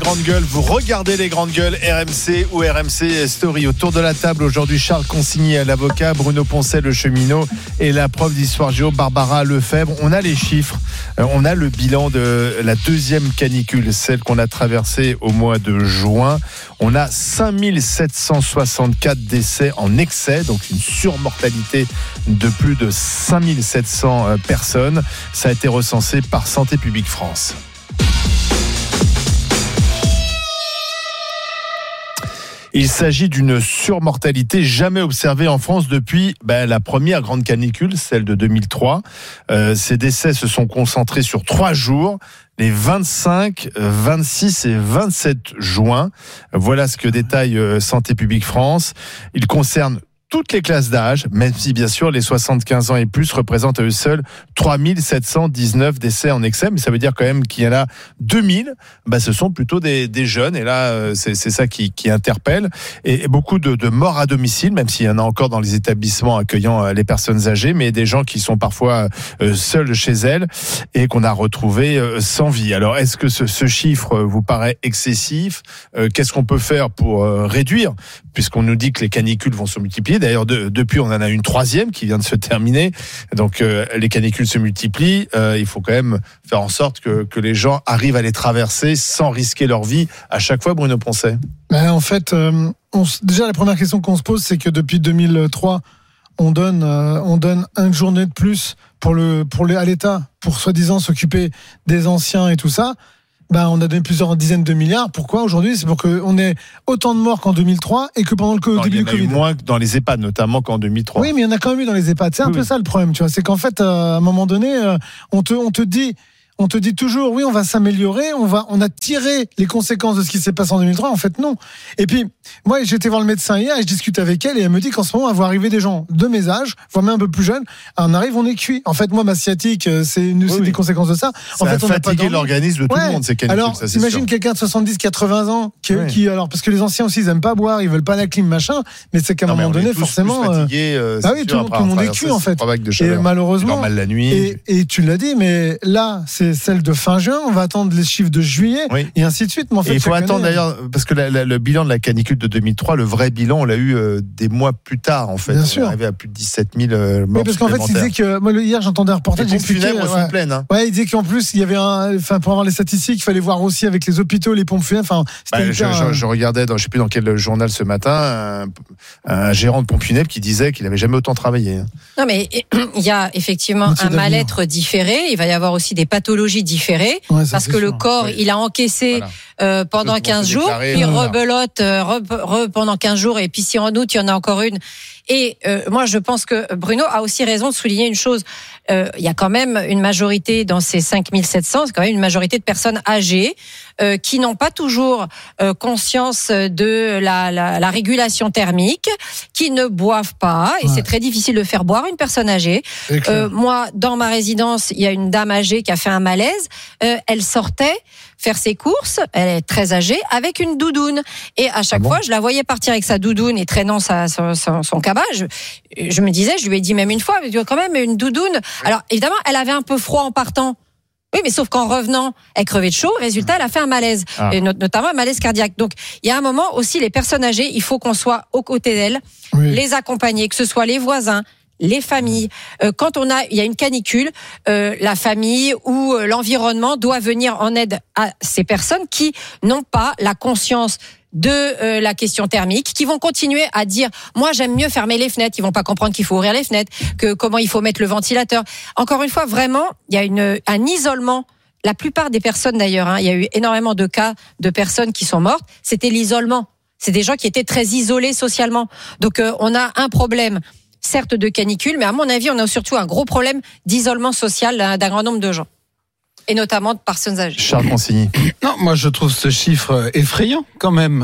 Grande gueule, vous regardez les grandes gueules RMC ou RMC Story. Autour de la table aujourd'hui, Charles Consigny, l'avocat, Bruno Poncet, le cheminot, et la prof d'histoire géo, Barbara Lefebvre. On a les chiffres, on a le bilan de la deuxième canicule, celle qu'on a traversée au mois de juin. On a 5764 décès en excès, donc une surmortalité de plus de 5700 personnes. Ça a été recensé par Santé publique France. Il s'agit d'une surmortalité jamais observée en France depuis la première grande canicule, celle de 2003. Ces décès se sont concentrés sur 3 jours, les 25, 26 et 27 juin. Voilà ce que détaille Santé publique France. Il concerne toutes les classes d'âge, même si bien sûr les 75 ans et plus représentent à eux seuls 3719 décès en excès, mais ça veut dire quand même qu'il y en a 2000, ce sont plutôt des jeunes, et là c'est ça qui interpelle, et beaucoup de morts à domicile, même s'il y en a encore dans les établissements accueillant les personnes âgées, mais des gens qui sont parfois seuls chez elles et qu'on a retrouvés sans vie. Alors est-ce que ce chiffre vous paraît excessif ? Qu'est-ce qu'on peut faire pour réduire, puisqu'on nous dit que les canicules vont se multiplier? D'ailleurs, depuis, on en a une troisième qui vient de se terminer. Donc, les canicules se multiplient. Il faut quand même faire en sorte que les gens arrivent à les traverser sans risquer leur vie à chaque fois, Bruno Poncet. En fait, déjà, la première question qu'on se pose, c'est que depuis 2003, on donne une journée de plus à l'État pour soi-disant s'occuper des anciens et tout ça. On a donné plusieurs dizaines de milliards. Pourquoi aujourd'hui ? C'est pour qu'on ait autant de morts qu'en 2003 et que pendant le début du Covid. Il y en a eu moins dans les EHPAD, notamment qu'en 2003. Oui, mais il y en a quand même eu dans les EHPAD. C'est un peu ça le problème, tu vois. C'est qu'en fait, à un moment donné, on te dit toujours, oui, on va s'améliorer, on a tiré les conséquences de ce qui s'est passé en 2003. En fait, non. Et puis, moi, j'étais voir le médecin hier et je discute avec elle et elle me dit qu'en ce moment, elle voit arriver des gens de mes âges, voire même un peu plus jeunes. On arrive, on est cuit. En fait, moi, ma sciatique, c'est des conséquences de ça. Ça a fatigué l'organisme de tout le monde, ces canicules. Alors, imagine quelqu'un de 70, 80 ans qui, alors, parce que les anciens aussi, ils aiment pas boire, ils veulent pas la clim, machin, mais c'est qu'à un moment donné, forcément. Fatigué, tout le monde est cuit, en fait. Et malheureusement. Mal la nuit. Et tu l'as dit, mais là, c'est celle de fin juin, on va attendre les chiffres de juillet, et ainsi de suite. Mais en fait, il faut attendre d'ailleurs, parce que le bilan de la canicule de 2003, le vrai bilan, on l'a eu des mois plus tard, en fait. Bien sûr. On est arrivé à plus de 17 000 morts. Oui, parce qu'en fait, il disait que, moi, hier, j'entendais un reportage. Les pompes funèbres sont pleines, hein. Ouais, il disait qu'en plus, il y avait pour avoir les statistiques, il fallait voir aussi avec les hôpitaux, les pompes funèbres. Je regardais je sais plus dans quel journal ce matin, un gérant de pompe funèbre qui disait qu'il avait jamais autant travaillé. Non, mais il y a effectivement un mal-être différé. Il va y avoir aussi des pathologies différées. Parce que le corps, il a encaissé pendant 15 jours, puis rebelote pendant 15 jours, et puis si en août, il y en a encore une. Et moi, je pense que Bruno a aussi raison de souligner une chose. Il y a quand même une majorité dans ces 5700, c'est quand même une majorité de personnes âgées qui n'ont pas toujours conscience de la régulation thermique, qui ne boivent pas, et c'est très difficile de faire boire une personne âgée. Moi, dans ma résidence, il y a une dame âgée qui a fait un malaise. Elle sortait faire ses courses, elle est très âgée, avec une doudoune. Et à chaque fois, je la voyais partir avec sa doudoune et traînant son cabas. Je me disais, je lui ai dit même une fois, mais tu vois quand même une doudoune. Alors évidemment, elle avait un peu froid en partant. Oui, mais sauf qu'en revenant, elle crevait de chaud. Résultat, elle a fait un malaise, et notamment un malaise cardiaque. Donc, il y a un moment aussi, les personnes âgées, il faut qu'on soit aux côtés d'elles, les accompagner, que ce soit les voisins, les familles. Quand il y a une canicule, la famille ou l'environnement doit venir en aide à ces personnes qui n'ont pas la conscience de la question thermique, qui vont continuer à dire moi j'aime mieux fermer les fenêtres, ils vont pas comprendre qu'il faut ouvrir les fenêtres, que comment il faut mettre le ventilateur. Encore une fois, vraiment, il y a un isolement. La plupart des personnes d'ailleurs, il y a eu énormément de cas de personnes qui sont mortes, c'était l'isolement. C'est des gens qui étaient très isolés socialement. Donc on a un problème certes de canicule, mais à mon avis, on a surtout un gros problème d'isolement social d'un grand nombre de gens. Et notamment de personnes âgées. Charles Consigny. Non, moi je trouve ce chiffre effrayant quand même.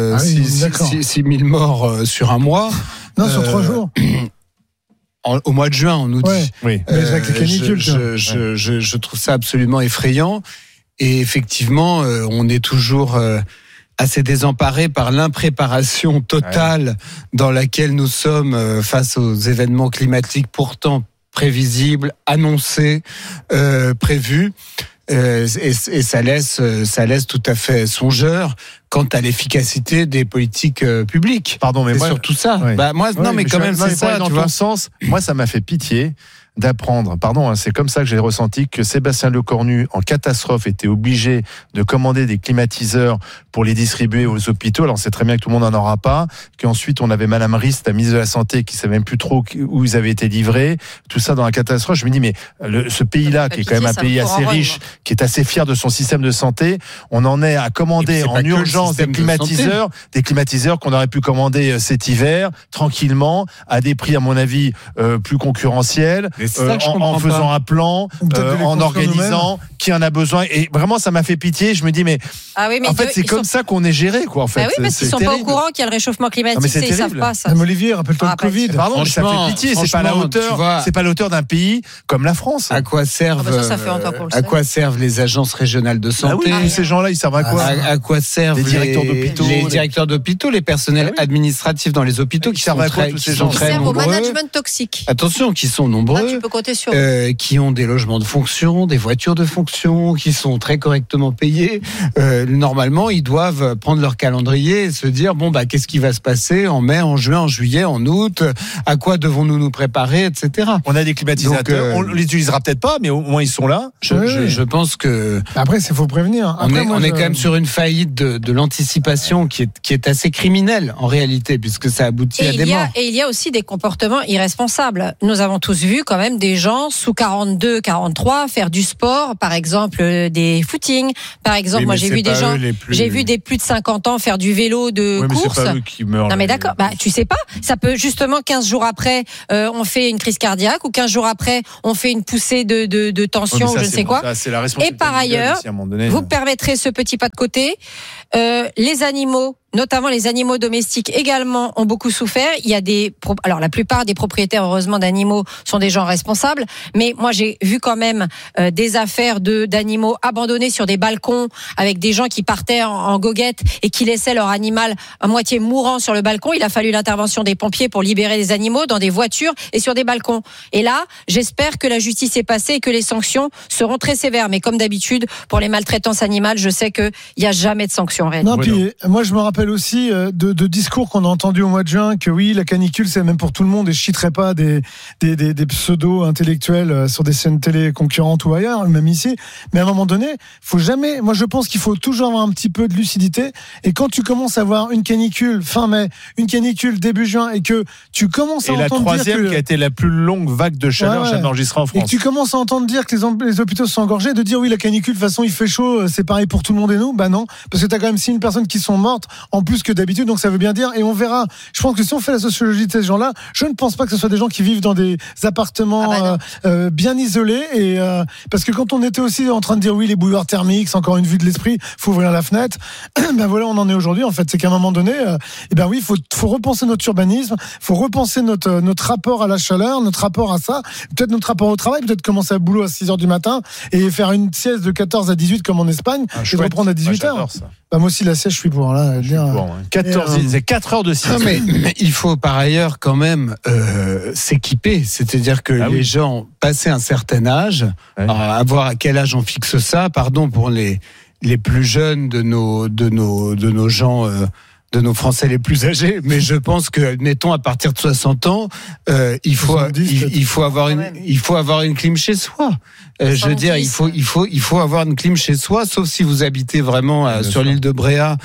6 000 morts sur un mois. Non, sur 3 jours. Au mois de juin, on nous dit. Oui. Avec les canicules. Je trouve ça absolument effrayant. Et effectivement, on est toujours assez désemparé par l'impréparation totale dans laquelle nous sommes face aux événements climatiques pourtant prévisibles, annoncés, prévus. et ça laisse tout à fait songeur quant à l'efficacité des politiques publiques. Pardon, mais c'est moi, surtout ça. Oui. Mais quand même, c'est ça. Dans ton sens, moi, ça m'a fait pitié d'apprendre, c'est comme ça que j'ai ressenti que Sébastien Lecornu, en catastrophe, était obligé de commander des climatiseurs pour les distribuer aux hôpitaux. Alors on sait très bien que tout le monde n'en aura pas, qu'ensuite on avait Madame Rist, la ministre de la Santé, qui savait même plus trop où ils avaient été livrés. Tout ça dans la catastrophe. Je me dis, mais ce pays-là, qui est quand même un pays assez riche, qui est assez fier de son système de santé, on en est à commander en urgence des climatiseurs qu'on aurait pu commander cet hiver, tranquillement, à des prix, à mon avis, plus concurrentiels. En faisant un plan, en organisant qui en a besoin. Et vraiment, ça m'a fait pitié. Je me dis, mais en fait, c'est comme ça qu'on est géré, quoi. En fait, oui, parce qu'ils sont pas au courant qu'il y a le réchauffement climatique, ils savent pas ça. Olivier, rappelle-toi le Covid. Pardon, mais ça fait pitié. C'est pas la hauteur. C'est pas la hauteur d'un pays comme la France. À quoi servent les agences régionales de santé? Tous ces gens-là, ils servent à quoi? À quoi servent les directeurs d'hôpitaux, les personnels administratifs dans les hôpitaux qui servent à quoi? Tous ces gens qui servent au management toxique. Attention, qui sont nombreux. Tu peux compter sur qui ont des logements de fonction, des voitures de fonction, qui sont très correctement payés. Normalement, ils doivent prendre leur calendrier et se dire qu'est-ce qui va se passer en mai, en juin, en juillet, en août, à quoi devons-nous nous préparer, etc. On a des climatisateurs, on les utilisera peut-être pas, mais au moins ils sont là. Je pense que après, il faut prévenir. On est quand même sur une faillite de l'anticipation qui est assez criminelle en réalité, puisque ça aboutit à des morts. Et il y a aussi des comportements irresponsables. Nous avons tous vu quand même des gens sous 42, 43 faire du sport, par exemple des footings. Par exemple, moi j'ai vu des gens, j'ai vu des plus de 50 ans faire du vélo de course. Mais c'est pas eux qui meurent. Non mais d'accord, tu sais pas, ça peut justement 15 jours après on fait une crise cardiaque ou 15 jours après on fait une poussée de tension ou je ne sais quoi. Et par ailleurs, vous permettrez ce petit pas de côté, les animaux, notamment les animaux domestiques également ont beaucoup souffert. Il y a alors la plupart des propriétaires heureusement d'animaux sont des gens responsables, mais moi j'ai vu quand même des affaires d'animaux abandonnés sur des balcons avec des gens qui partaient en goguette et qui laissaient leur animal à moitié mourant sur le balcon. Il a fallu l'intervention des pompiers pour libérer les animaux dans des voitures et sur des balcons. Et là, j'espère que la justice est passée et que les sanctions seront très sévères. Mais comme d'habitude, pour les maltraitances animales, je sais qu'il n'y a jamais de sanctions réelles. Non, puis moi je me rappelle aussi de discours qu'on a entendus au mois de juin que oui, la canicule c'est même pour tout le monde et je citerai pas des pseudo-intellectuels sur des chaînes télé concurrentes ou ailleurs, même ici, mais à un moment donné, moi je pense qu'il faut toujours avoir un petit peu de lucidité, et quand tu commences à avoir une canicule fin mai, une canicule début juin, et que tu commences à entendre dire que... Et la troisième qui a été la plus longue vague de chaleur jamais enregistrée en France. Et que tu commences à entendre dire que les hôpitaux sont engorgés, de dire oui, la canicule, de toute façon il fait chaud, c'est pareil pour tout le monde et nous, non, parce que tu as quand même 6 000 personnes qui sont mortes en plus que d'habitude, donc ça veut bien dire, et on verra. Je pense que si on fait la sociologie de ces gens-là, je ne pense pas que ce soit des gens qui vivent dans des appartements bien isolés, et parce que quand on était aussi en train de dire oui, les bouilloires thermiques, c'est encore une vue de l'esprit, faut ouvrir la fenêtre, voilà, on en est aujourd'hui en fait. C'est qu'à un moment donné, oui, faut repenser notre urbanisme, faut repenser notre rapport à la chaleur, notre rapport à ça, peut-être notre rapport au travail, peut-être commencer à boulot à 6h du matin et faire une sieste de 14 à 18 comme en Espagne, et reprendre à 18h. Moi aussi, la sieste, je suis pour. Là, c'est 4 heures de sieste. Non, mais il faut par ailleurs quand même s'équiper. C'est-à-dire que les gens, passés un certain âge, à voir à quel âge on fixe ça, pardon pour les plus jeunes de nos gens... de nos Français les plus âgés, mais je pense que, mettons, à partir de 60 ans, il faut avoir une clim chez soi. Je veux dire, il faut avoir une clim chez soi, sauf si vous habitez vraiment sur l'île de Bréa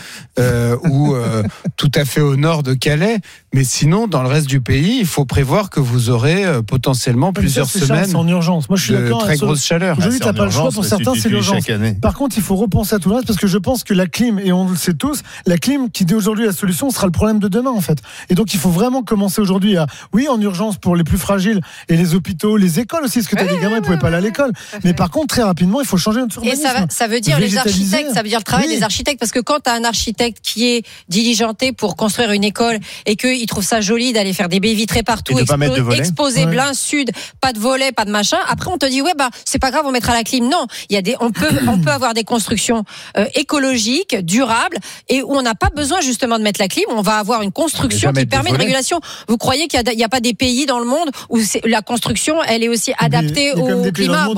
ou tout à fait au nord de Calais. Mais sinon, dans le reste du pays, il faut prévoir que vous aurez potentiellement plusieurs semaines. C'est en urgence. Moi, je suis d'accord. Très grosse chaleur. Aujourd'hui, t'as pas le choix. Pour certains, c'est l'urgence. Par contre, il faut repenser à tout le reste, parce que je pense que la clim, et on le sait tous, la clim qui dit aujourd'hui la solution sera le problème de demain, en fait. Et donc, il faut vraiment commencer aujourd'hui en urgence pour les plus fragiles, et les hôpitaux, les écoles aussi, parce que t'as des gamins, ils pouvaient pas aller à l'école. Mais par contre, très rapidement, il faut changer notre urbanisme. Et ça veut dire les architectes, ça veut dire le travail des architectes, parce que quand t'as un architecte qui est diligenté pour construire une école et qu'il trouve ça joli d'aller faire des baies vitrées partout, exposer plein sud, pas de volets, pas de machin, après on te dit c'est pas grave, on mettra la clim. Non, on peut avoir des constructions écologiques, durables, et où on n'a pas besoin justement justement de mettre la clim, on va avoir une construction qui permet une régulation. Vous croyez qu'il n'y a pas des pays dans le monde où la construction, elle est aussi adaptée au climat?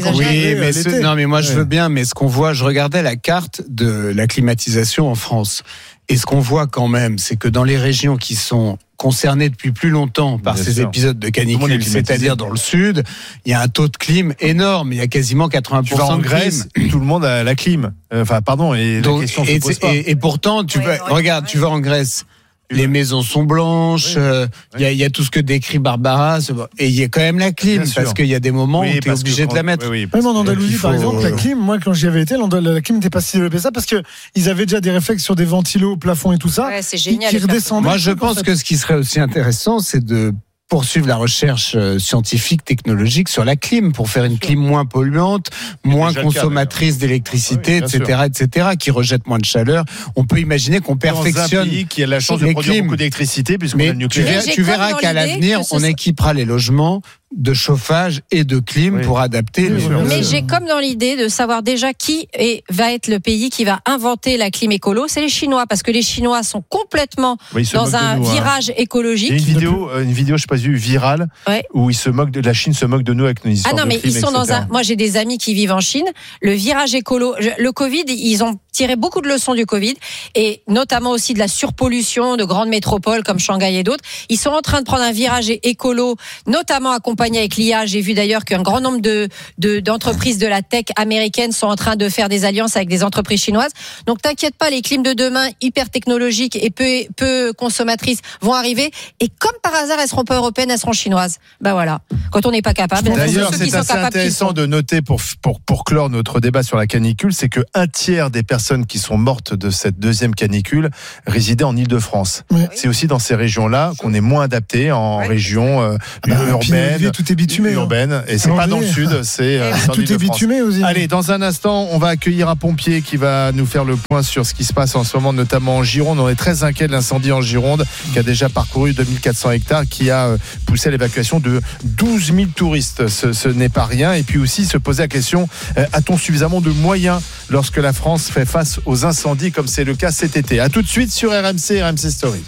Mais moi je veux bien, mais ce qu'on voit, je regardais la carte de la climatisation en France. Et ce qu'on voit quand même, c'est que dans les régions qui sont concernées depuis plus longtemps par ces épisodes de canicule, c'est-à-dire dans le sud, il y a un taux de clim énorme. Il y a quasiment 80% tu vas en Grèce, tout le monde a la clim. Donc, la question se pose pas. Et pourtant, tu vas en Grèce. Les maisons sont blanches, il y a tout ce que décrit Barbara, et il y a quand même la clim, parce qu'il y a des moments où tu es obligé de la mettre. Même en Andalousie, par exemple, la clim, moi quand j'y avais été, la clim n'était pas si développée ça, parce qu'ils avaient déjà des réflexes sur des ventilos au plafond et tout ça, c'est génial, qui redescendaient. Moi je pense que ce qui serait aussi intéressant, c'est de poursuivre la recherche scientifique, technologique sur la clim, pour faire une clim moins polluante, moins consommatrice d'électricité, etc., qui rejette moins de chaleur. On peut imaginer qu'on perfectionne dans un pays qui a la chance de produire beaucoup d'électricité, puisqu'on a le nucléaire. Tu verras qu'à l'avenir, on équipera les logements de chauffage et de clim pour adapter. Mais j'ai comme dans l'idée de savoir déjà qui va être le pays qui va inventer la clim écolo. C'est les Chinois, parce que les Chinois sont complètement dans un virage écologique. Il y a une vidéo, je sais pas, virale, où la Chine se moque de nous avec nos histoires de clim, ils sont moi j'ai des amis qui vivent en Chine. Le virage écolo, le Covid, ils ont tiré beaucoup de leçons du Covid, et notamment aussi de la surpollution de grandes métropoles comme Shanghai et d'autres. Ils sont en train de prendre un virage écolo, notamment accompagné avec l'IA. J'ai vu d'ailleurs qu'un grand nombre d'entreprises de la tech américaines sont en train de faire des alliances avec des entreprises chinoises. Donc t'inquiète pas, les clims de demain hyper technologiques et peu consommatrices vont arriver, et comme par hasard elles seront pas européennes, elles seront chinoises. Voilà. Quand on n'est pas capable. D'ailleurs, c'est assez intéressant de noter pour clore notre débat sur la canicule, c'est que 1/3 des personnes qui sont mortes de cette deuxième canicule résidaient en Île-de-France. C'est aussi dans ces régions-là qu'on est moins adapté en région urbaine. Tout est bitumé. Urbaine, et c'est pas dans le sud, c'est en tout est bitumé aussi. Allez, dans un instant, on va accueillir un pompier qui va nous faire le point sur ce qui se passe en ce moment, notamment en Gironde. On est très inquiet de l'incendie en Gironde, qui a déjà parcouru 2400 hectares, qui a poussé à l'évacuation de 12 000 touristes. Ce n'est pas rien. Et puis aussi se poser la question, a-t-on suffisamment de moyens lorsque la France fait face aux incendies, comme c'est le cas cet été? A tout de suite sur RMC Story.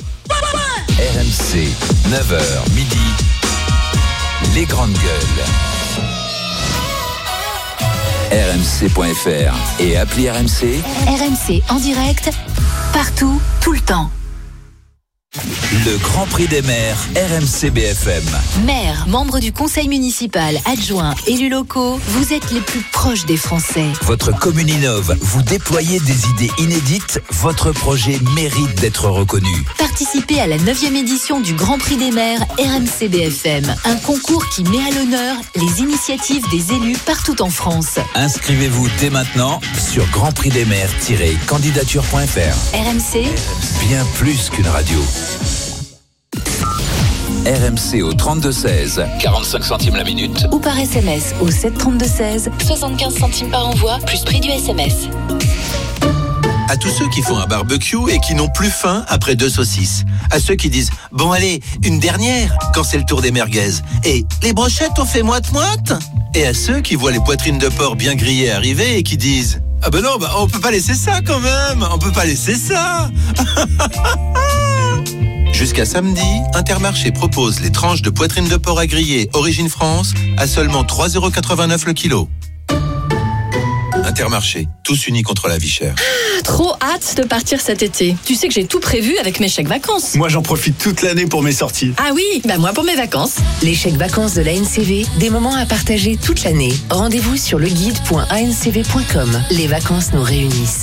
RMC, 9h midi, les grandes gueules. RMC.fr et appli RMC. RMC en direct, partout, tout le temps. Le Grand Prix des maires, RMC BFM. Maires, membres du conseil municipal, adjoints, élus locaux, vous êtes les plus proches des Français. Votre commune innove, vous déployez des idées inédites, votre projet mérite d'être reconnu. Participez à la 9e édition du Grand Prix des maires RMC BFM, un concours qui met à l'honneur les initiatives des élus partout en France. Inscrivez-vous dès maintenant sur grandprixdesmaires-candidature.fr. RMC, bien plus qu'une radio. RMC au 32-16, 45 centimes la minute. Ou par SMS au 732-16, 75 centimes par envoi, plus prix du SMS. À tous ceux qui font un barbecue et qui n'ont plus faim après 2 saucisses. À ceux qui disent « Bon allez, une dernière » quand c'est le tour des merguez. Et « Les brochettes on fait moite-moite » Et à ceux qui voient les poitrines de porc bien grillées arriver et qui disent « Ah ben non, on peut pas laisser ça quand même, on peut pas laisser ça !» Jusqu'à samedi, Intermarché propose les tranches de poitrine de porc à griller Origine France à seulement 3,89 € le kilo. Intermarché, tous unis contre la vie chère. Trop hâte de partir cet été. Tu sais que j'ai tout prévu avec mes chèques vacances. Moi, j'en profite toute l'année pour mes sorties. Ah oui, moi pour mes vacances. Les chèques vacances de l'ANCV, des moments à partager toute l'année. Rendez-vous sur leguide.ancv.com. Les vacances nous réunissent.